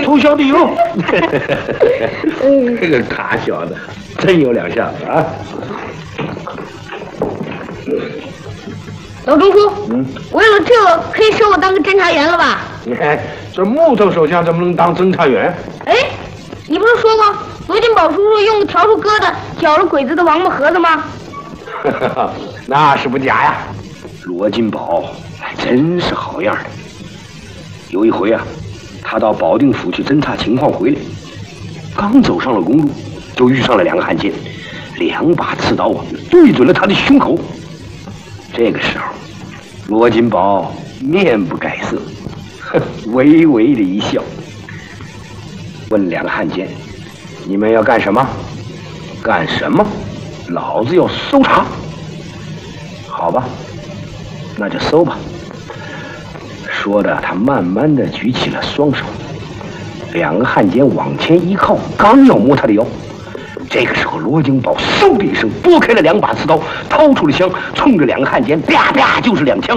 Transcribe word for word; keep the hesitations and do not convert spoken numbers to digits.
臭小弟哟！这个卡小子真有两下子啊！ 老中书，嗯，为了这个可以收我当个侦查员了吧？ 你看这木头手枪怎么能当侦查员？ 哎，你不是说过罗金宝叔叔用笤帚疙瘩绞了鬼子的王八盒子吗？ 那是不假呀。 罗金宝还真是好样的。有一回啊，他到保定府去侦察情况回来，刚走上了公路，就遇上了两个汉奸，两把刺刀啊对准了他的胸口。这个时候，罗金宝面不改色，呵，微微的一笑，问两个汉奸：“你们要干什么？干什么？老子要搜查。好吧，那就搜吧。”说着，他慢慢的举起了双手，两个汉奸往前一靠，刚要摸他的腰。这个时候，罗金宝嗖的一声拨开了两把刺刀，掏出了枪，冲着两个汉奸啪啪就是两枪。